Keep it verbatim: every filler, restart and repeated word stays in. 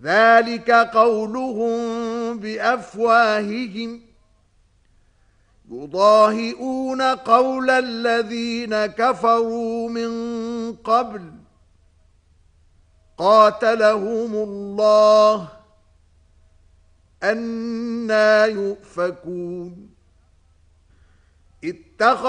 ذلك قولهم بأفواههم يضاهئون قول الذين كفروا من قبل قاتلهم الله أنى يؤفكون اتخذ